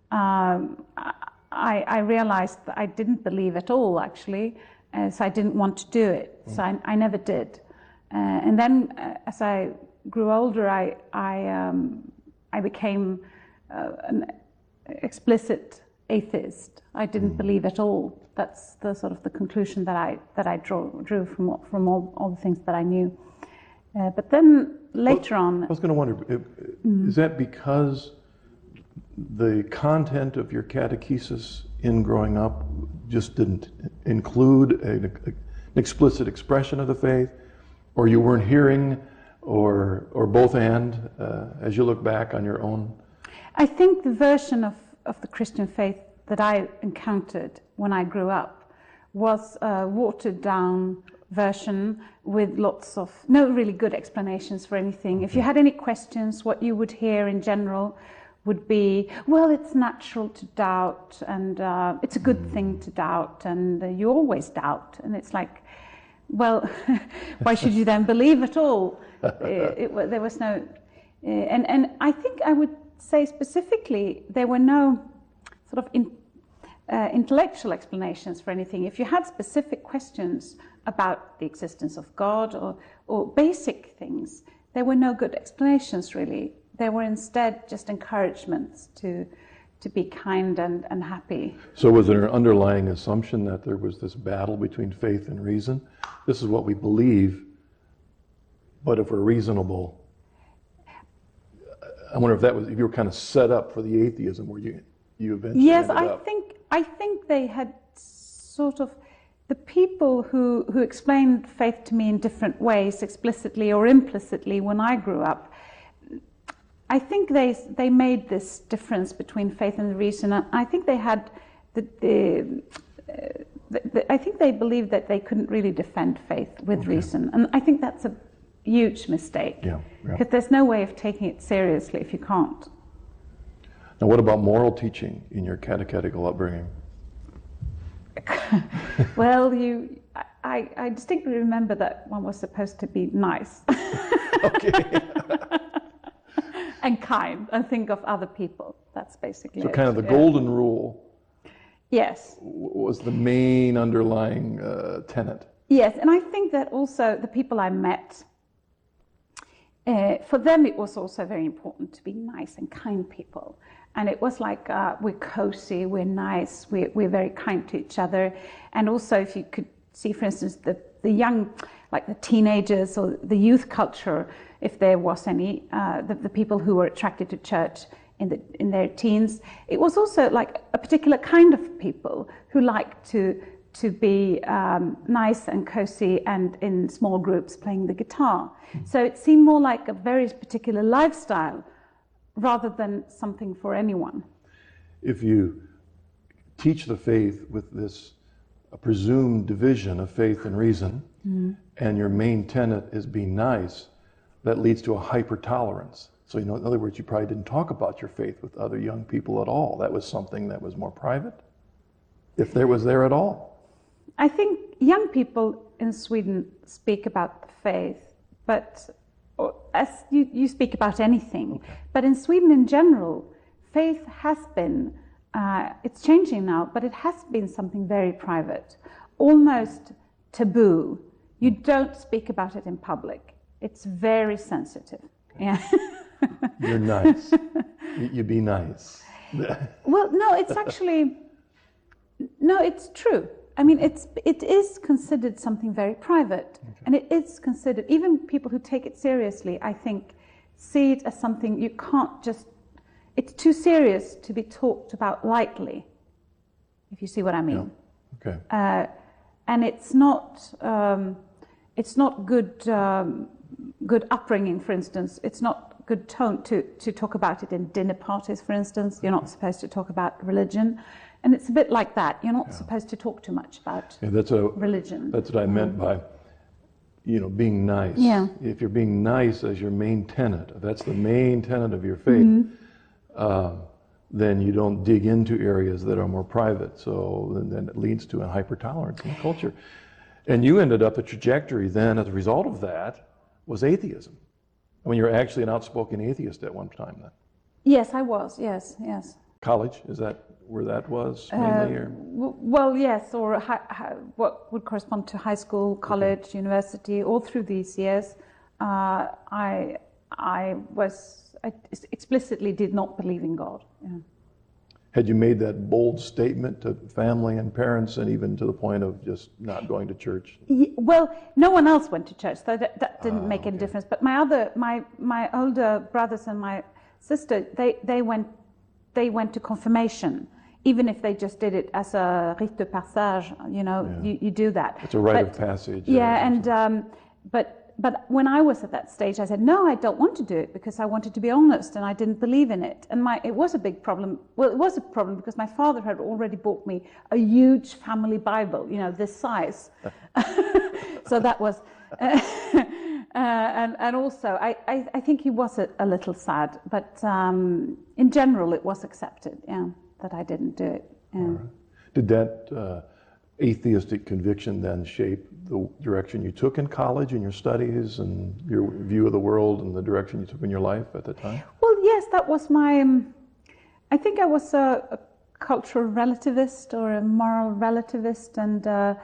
I realized that I didn't believe at all, actually, so I didn't want to do it. So I never did. And then as I grew older, I became an explicit atheist. I didn't believe at all. That's the sort of the conclusion that I drew from all the things that I knew. But then later on, I was going to wonder, is that because the content of your catechesis in growing up just didn't include an explicit expression of the faith, or you weren't hearing, or both and, as you look back on your own? I think the version of the Christian faith that I encountered when I grew up was a watered down version with lots of no really good explanations for anything. If you had any questions, what you would hear in general would be, well, it's natural to doubt, and it's a good thing to doubt, and you always doubt. And it's like, well, why should you then believe at all? There was no, and I think I would say specifically there were no sort of intellectual explanations for anything. If you had specific questions about the existence of God or basic things, there were no good explanations really. There were instead just encouragements to be kind and happy. So was there an underlying assumption that there was this battle between faith and reason? This is what we believe, but if we're reasonable, I wonder if you were kind of set up for the atheism where you eventually Yes, ended up. I think they had sort of, the people who explained faith to me in different ways, explicitly or implicitly, when I grew up, I think they made this difference between faith and reason. And I think they had I think they believed that they couldn't really defend faith with reason, and I think that's a huge mistake. Yeah. Because there's no way of taking it seriously if you can't. Now, what about moral teaching in your catechetical upbringing? Well, I distinctly remember that one was supposed to be nice. Okay. And kind, and think of other people. That's basically So it. kind of the golden rule. Yes. Was the main underlying tenet. Yes, and I think that also the people I met, for them it was also very important to be nice and kind people. And it was like, we're cozy, we're nice, we're very kind to each other. And also if you could see, for instance, the young, like the teenagers or the youth culture, if there was any, the people who were attracted to church in their teens, it was also like a particular kind of people who liked to be nice and cozy and in small groups playing the guitar. So it seemed more like a very particular lifestyle rather than something for anyone. If you teach the faith with this presumed division of faith and reason, and your main tenet is being nice, that leads to a hyper-tolerance. So, in other words, you probably didn't talk about your faith with other young people at all. That was something that was more private, if there was there at all. I think young people in Sweden speak about the faith, but as you speak about anything. Okay. But in Sweden in general, faith has been, it's changing now, but it has been something very private, almost taboo. You don't speak about it in public. It's very sensitive. Okay. Yeah. You're nice. You be nice. Well, no, it's actually, no, it's true. I mean, it is considered something very private. Okay. And it is considered, even people who take it seriously, I think, see it as something you can't just, it's too serious to be talked about lightly, if you see what I mean. Yeah. Okay. And it's not good upbringing, for instance. It's not good tone to talk about it in dinner parties, for instance. You're not supposed to talk about religion. And it's a bit like that. You're not supposed to talk too much about religion. That's what I meant by, being nice. Yeah. If you're being nice as your main tenet, if that's the main tenet of your faith, then you don't dig into areas that are more private. So then it leads to a hyper-tolerance in the culture. And you ended up, the trajectory then, as a result of that, was atheism. I mean, you're actually an outspoken atheist at one time then. Yes, I was. Yes. College, is that where that was mainly? Or? Well, yes, or what would correspond to high school, college, university, all through these years. I explicitly did not believe in God. Yeah. Had you made that bold statement to family and parents, and even to the point of just not going to church? Well, no one else went to church, so that didn't make any difference. But my older brothers and my sister, they went to confirmation, even if they just did it as a rite de passage. You know, you do that. It's a rite of passage. Yeah, and but when I was at that stage, I said, no, I don't want to do it because I wanted to be honest and I didn't believe in it. And it was a big problem. Well, it was a problem because my father had already bought me a huge family Bible, you know, this size. So that was, and also I think he was a little sad, but in general it was accepted, that I didn't do it. Yeah. Right. Did that atheistic conviction then shape the direction you took in college and your studies and your view of the world and the direction you took in your life at the time? Well, yes, that was I think I was a cultural relativist or a moral relativist, and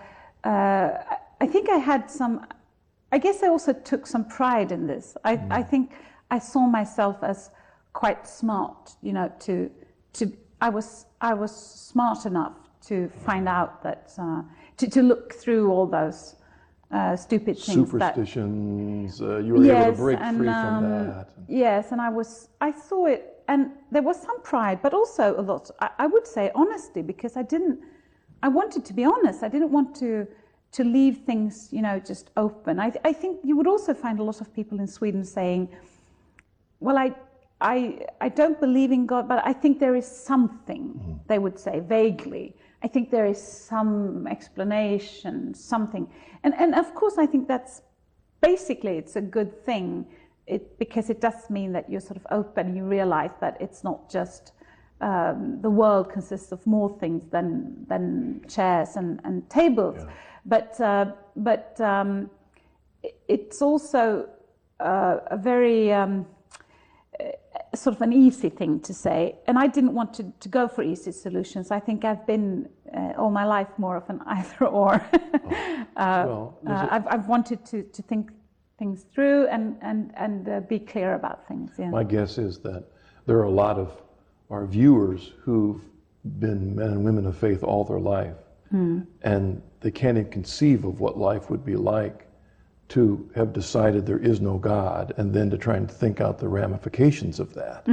I think I had I guess I also took some pride in this. I think I saw myself as quite smart, you know, I was smart enough to find out that, to look through all those stupid things. Superstitions, you were able to break free from that. Yes, and I saw it, and there was some pride, but also a lot, I would say honesty, because I wanted to be honest. I didn't want to leave things, you know, just open. I think you would also find a lot of people in Sweden saying, well, I don't believe in God, but I think there is something, they would say vaguely. I think there is some explanation, something. And of course, I think that's basically, it's a good thing, because it does mean that you're sort of open, you realize that it's not just, the world consists of more things than chairs and tables. Yeah. But it's also a very sort of an easy thing to say, and I didn't want to go for easy solutions. I think I've been all my life more of an either or. I've wanted to think things through and be clear about things. Yeah. My guess is that there are a lot of our viewers who've been men and women of faith all their life, and they can't even conceive of what life would be like to have decided there is no God, and then to try and think out the ramifications of that.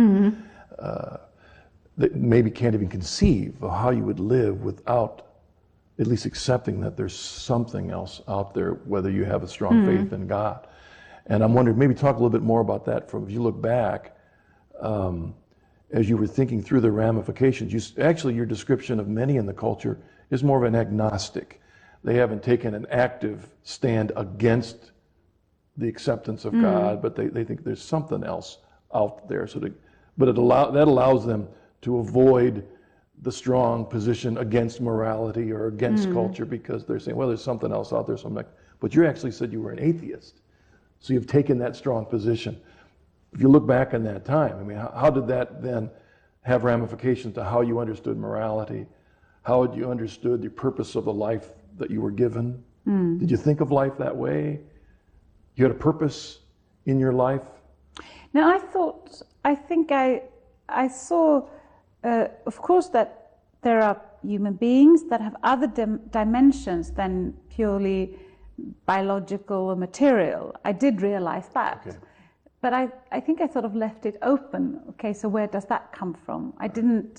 They maybe can't even conceive of how you would live without at least accepting that there's something else out there, whether you have a strong faith in God. And I'm wondering, maybe talk a little bit more about that from, if you look back, as you were thinking through the ramifications. Actually, your description of many in the culture is more of an agnostic. They haven't taken an active stand against the acceptance of God, but they think there's something else out there. That allows them to avoid the strong position against morality or against culture, because they're saying, well, there's something else out there. So I'm like, but you actually said you were an atheist. So you've taken that strong position. If you look back in that time, I mean, how did that then have ramifications to how you understood morality? How had you understood the purpose of the life that you were given? Did you think of life that way? You had a purpose in your life? No, I think I saw, of course, that there are human beings that have other dimensions than purely biological or material. I did realize that. Okay. But I think I sort of left it open. Okay, so where does that come from? I didn't,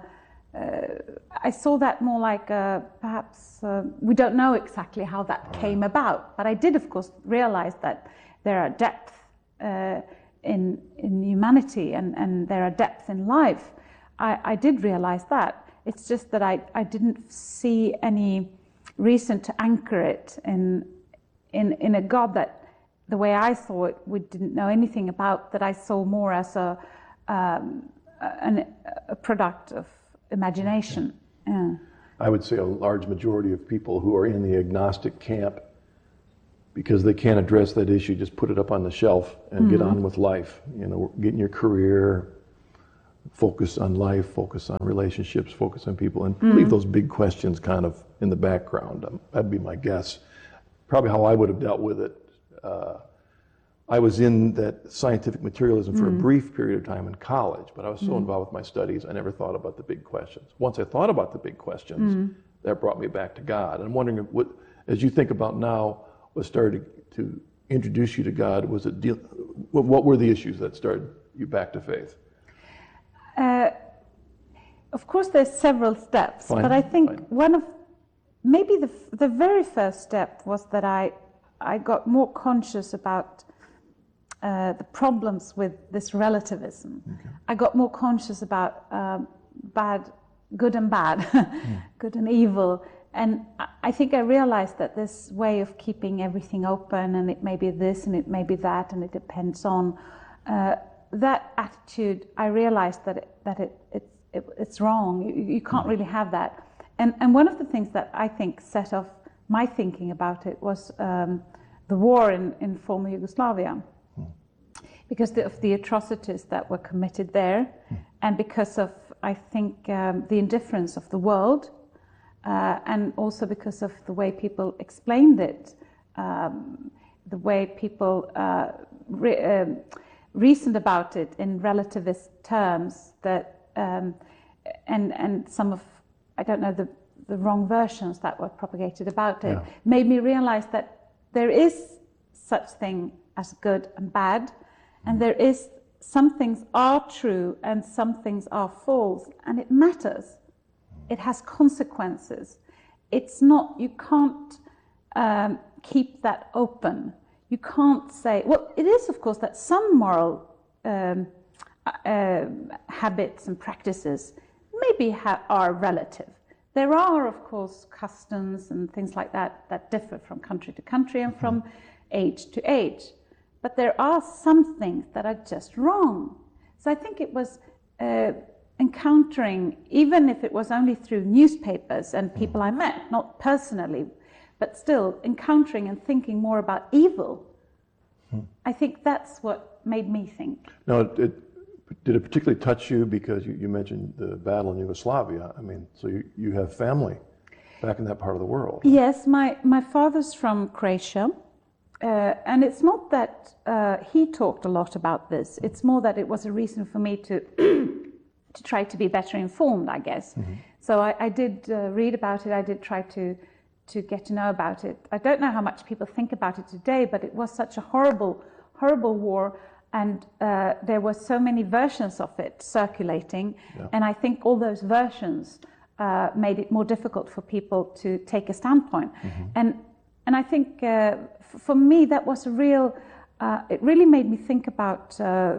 I saw that more like perhaps, we don't know exactly how that came about, but I did of course realize that there are depths in humanity and there are depths in life. I did realize that. It's just that I didn't see any reason to anchor it in a God that, the way I saw it, we didn't know anything about, that I saw more as a product of imagination. Yeah. I would say a large majority of people who are in the agnostic camp, because they can't address that issue, just put it up on the shelf and get on with life. You know, getting your career, focus on life, focus on relationships, focus on people, and leave those big questions kind of in the background. That'd be my guess. Probably how I would have dealt with it. I was in that scientific materialism for a brief period of time in college, but I was so involved with my studies, I never thought about the big questions. Once I thought about the big questions, that brought me back to God. And I'm wondering, what, as you think about now, what started to introduce you to God? Was it what were the issues that started you back to faith? Of course, there's several steps, but I think one of maybe the very first step was that I got more conscious about the problems with this relativism. Okay. I got more conscious about good and bad, good and evil. And I think I realized that this way of keeping everything open, and it may be this and it may be that, and it depends on, that attitude, I realized that it's wrong. You can't really have that. And one of the things that I think set off my thinking about it was the war in former Yugoslavia. Because of the atrocities that were committed there, and because of, I think, the indifference of the world, and also because of the way people explained it, the way people reasoned about it in relativist terms, that and some of, I don't know, the wrong versions that were propagated about it, made me realize that there is such thing as good and bad. And there is, some things are true and some things are false, and it matters. It has consequences. It's not, you can't keep that open. You can't say, well, it is of course that some moral habits and practices maybe are relative. There are of course customs and things like that differ from country to country and from age to age. But there are some things that are just wrong. So I think it was encountering, even if it was only through newspapers and people I met, not personally, but still encountering and thinking more about evil. I think that's what made me think. Now, did it particularly touch you because you mentioned the battle in Yugoslavia? I mean, so you have family back in that part of the world. Yes, my father's from Croatia. And it's not that he talked a lot about this. It's more that it was a reason for me to try to be better informed, I guess. So I did read about it. I did try to get to know about it. I don't know how much people think about it today, but it was such a horrible, horrible war. And there were so many versions of it circulating. Yeah. And I think all those versions made it more difficult for people to take a standpoint. And I think for me that was a real, it really made me think about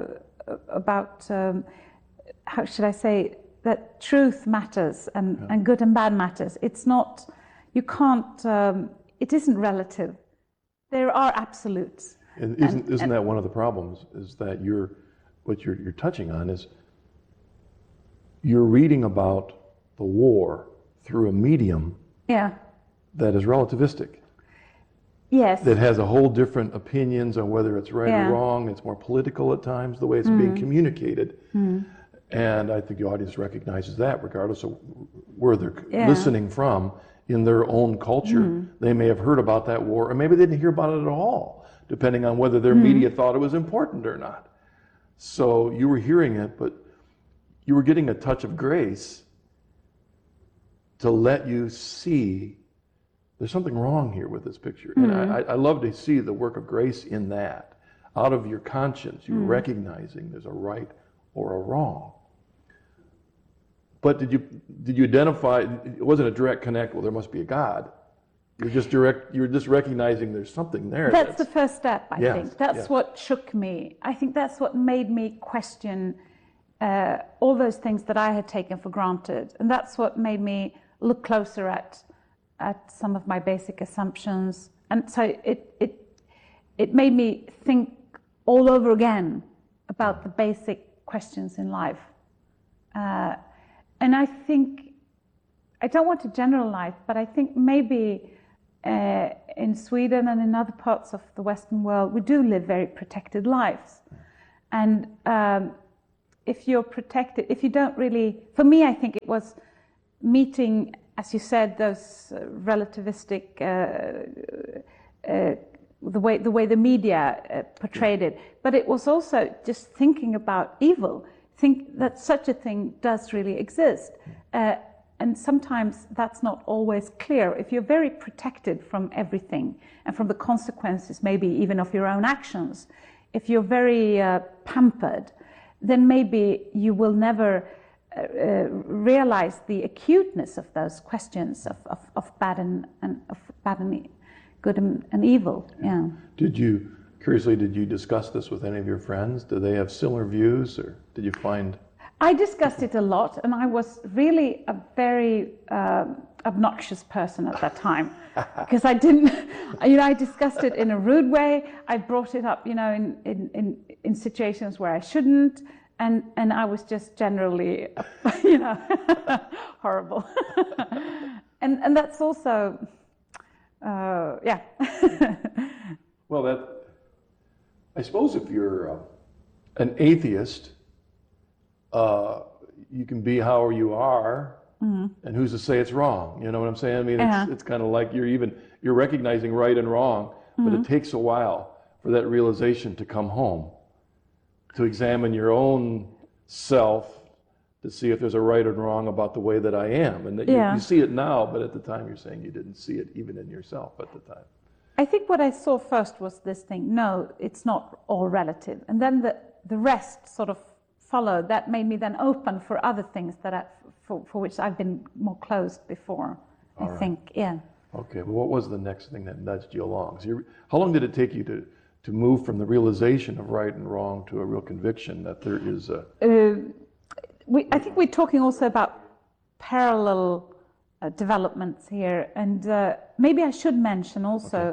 how should I say, that truth matters and good and bad matters. It's not, you can't, it isn't relative. There are absolutes. And isn't that one of the problems, is that what you're touching on is you're reading about the war through a medium that is relativistic. Yes. That has a whole different opinions on whether it's right or wrong. It's more political at times, the way it's being communicated. And I think the audience recognizes that regardless of where they're listening from in their own culture. They may have heard about that war, or maybe they didn't hear about it at all, depending on whether their media thought it was important or not. So you were hearing it, but you were getting a touch of grace to let you see there's something wrong here with this picture. And I love to see the work of grace in that. Out of your conscience, you're recognizing there's a right or a wrong. But did you identify, it wasn't a direct connect, well, there must be a God. You're just recognizing there's something there. That's the first step, I think. That's what shook me. I think that's what made me question all those things that I had taken for granted. And that's what made me look closer at some of my basic assumptions. And so it made me think all over again about the basic questions in life. And I think, I don't want to generalize, but I think maybe in Sweden and in other parts of the Western world, we do live very protected lives. And if you're protected, if you don't really, for me, I think it was meeting, as you said, those relativistic, the way the media portrayed it, but it was also just thinking about evil, think that such a thing does really exist. And sometimes that's not always clear. If you're very protected from everything and from the consequences, maybe even of your own actions, if you're very pampered, then maybe you will never realize the acuteness of those questions of bad and good and evil. Yeah. Did you discuss this with any of your friends? Do they have similar views, or did you find? I discussed it a lot, and I was really a very obnoxious person at that time, because I didn't, I discussed it in a rude way. I brought it up, in situations where I shouldn't, and I was just generally, horrible. and that's also, yeah. Well, I suppose if you're an atheist, you can be how you are, and who's to say it's wrong? You know what I'm saying? I mean, it's kind of like you're recognizing right and wrong, but it takes a while for that realization to come home, to examine your own self, to see if there's a right and wrong about the way that I am. And that you see it now, but at the time you're saying you didn't see it even in yourself at the time. I think what I saw first was this thing, no, it's not all relative. And then the rest sort of followed. That made me then open for other things for which I've been more closed before, I think, yeah. Okay, well, what was the next thing that nudged you along? So how long did it take you to move from the realization of right and wrong to a real conviction that there is a... I think we're talking also about parallel developments here, and maybe I should mention also...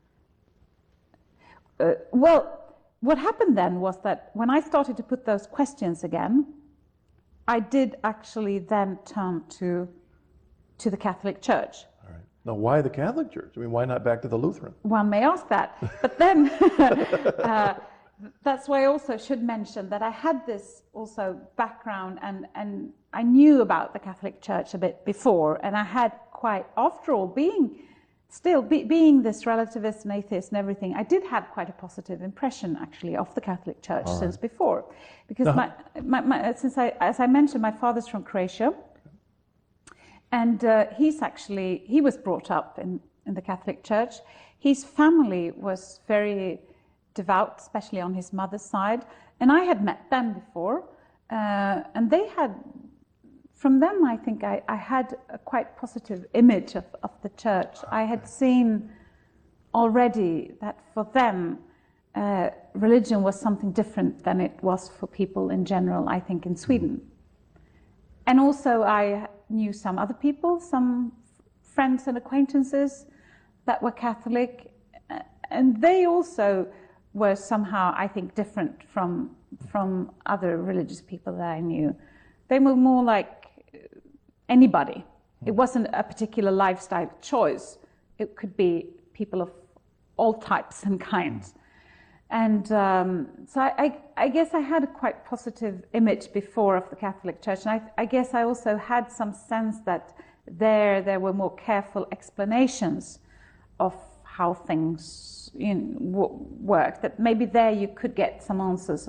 well, what happened then was that when I started to put those questions again, I did actually then turn to the Catholic Church. All right. Now, why the Catholic Church? I mean, why not back to the Lutheran? One may ask that. But then, that's why I also should mention that I had this also background, and I knew about the Catholic Church a bit before, and I had quite, after all, being this relativist and atheist and everything, I did have quite a positive impression actually of the Catholic Church since before, because as I mentioned, my father's from Croatia, and he was brought up in the Catholic Church. His family was very devout, especially on his mother's side, and I had met them before, and they had. From them, I think I had a quite positive image of the church. I had seen already that for them, religion was something different than it was for people in general, I think, in Sweden. And also I knew some other people, some friends and acquaintances that were Catholic, and they also were somehow, I think, different from other religious people that I knew. They were more like anybody. It wasn't a particular lifestyle choice. It could be people of all types and kinds. And so I guess I had a quite positive image before of the Catholic Church. And I guess I also had some sense that there were more careful explanations of how things work. That maybe there you could get some answers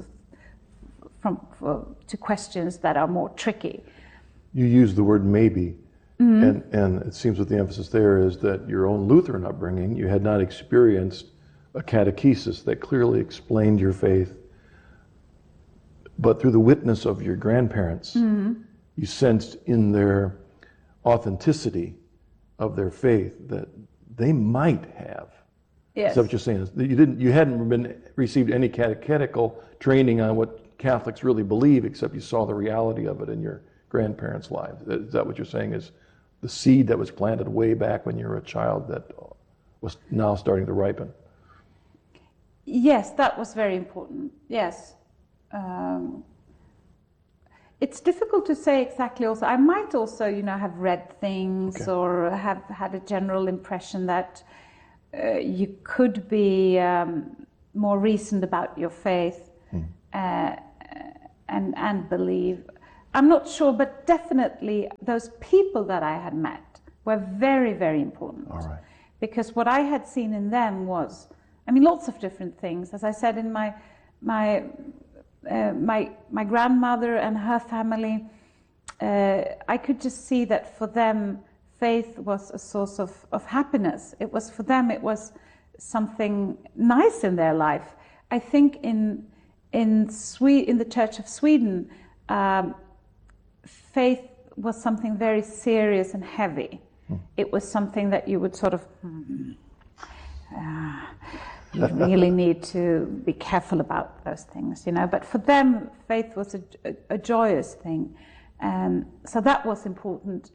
to questions that are more tricky. You use the word maybe, and it seems that the emphasis there is that your own Lutheran upbringing, you had not experienced a catechesis that clearly explained your faith, but through the witness of your grandparents, you sensed in their authenticity of their faith that they might have. Yes. Is that what you're saying? You hadn't received any catechetical training on what Catholics really believe, except you saw the reality of it in your grandparents' lives. Is that what you're saying, is the seed that was planted way back when you were a child that was now starting to ripen? Yes, that was very important. Yes. It's difficult to say exactly also. I might also, have read things or have had a general impression that you could be more reasoned about your faith. and believe. I'm not sure, but definitely those people that I had met were very, very important. All right. Because what I had seen in them was, I mean, lots of different things. As I said, in my grandmother and her family, I could just see that for them, faith was a source of happiness. It was, for them, it was something nice in their life. I think in the Church of Sweden, faith was something very serious and heavy. It was something that you would sort of, you really need to be careful about those things, you know. But for them, faith was a joyous thing. So that was important.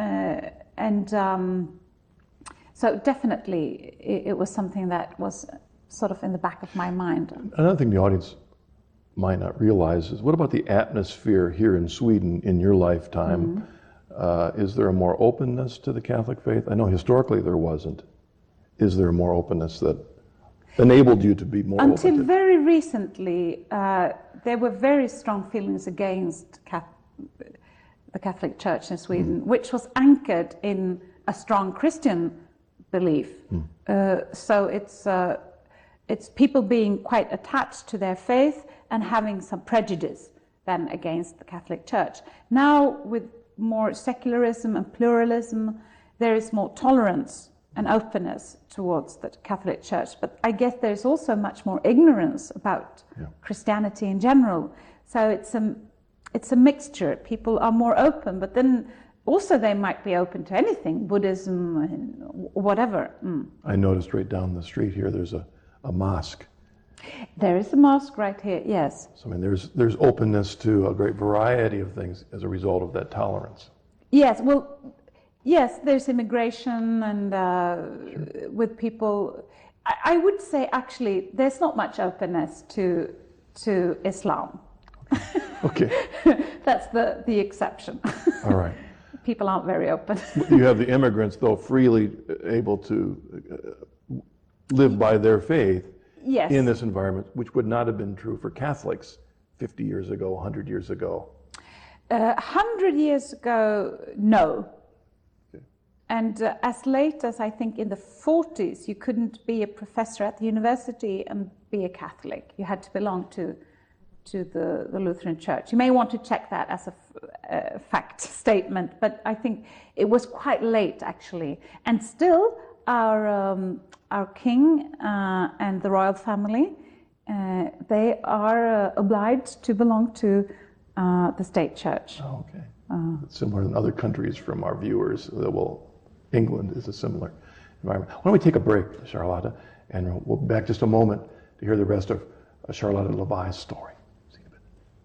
So definitely it was something that was sort of in the back of my mind. Another thing the audience might not realize is, what about the atmosphere here in Sweden in your lifetime? Is there a more openness to the Catholic faith? I know historically there wasn't. Is there more openness that enabled you to be more open? Until very recently, there were very strong feelings against the Catholic Church in Sweden, which was anchored in a strong Christian belief. So it's people being quite attached to their faith and having some prejudice then against the Catholic Church. Now, with more secularism and pluralism, there is more tolerance and openness towards the Catholic Church. But I guess there's also much more ignorance about Christianity in general. So it's a mixture. People are more open, but then also they might be open to anything, Buddhism and whatever. I noticed right down the street here there's a mosque. There is a mosque right here, yes. So I mean, there's openness to a great variety of things as a result of that tolerance. Yes, well, yes, there's immigration and with people. I would say actually there's not much openness to Islam. Okay. That's the exception. All right. People aren't very open. You have the immigrants, though, freely able to live by their faith. Yes. In this environment, which would not have been true for Catholics 50 years ago, 100 years ago. 100 years ago, no. Okay. And as late as I think in the 40s, you couldn't be a professor at the university and be a Catholic. You had to belong to the Lutheran Church. You may want to check that as a fact statement, but I think it was quite late, actually. And still, our king and the royal family, they are obliged to belong to the state church. Oh, okay. It's similar in other countries from our viewers. England is a similar environment. Why don't we take a break, Charlotta, and we'll be back just a moment to hear the rest of Charlotta Levi's story.